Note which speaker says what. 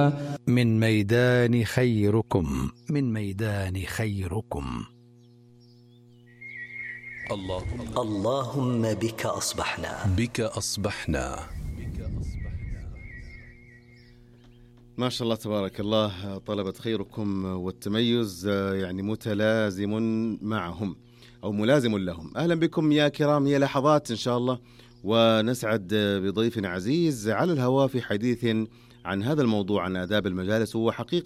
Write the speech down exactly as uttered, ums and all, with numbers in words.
Speaker 1: من ميدان خيركم من ميدان خيركم.
Speaker 2: اللهم اللهم بك أصبحنا
Speaker 3: بك أصبحنا.
Speaker 4: ما شاء الله تبارك الله. طلبة خيركم والتميز يعني متلازم معهم أو ملازم لهم. أهلا بكم يا كرام. هي لحظات إن شاء الله ونسعد بضيف عزيز على الهواء في حديث عن هذا الموضوع، عن آداب المجالس. هو حقيقة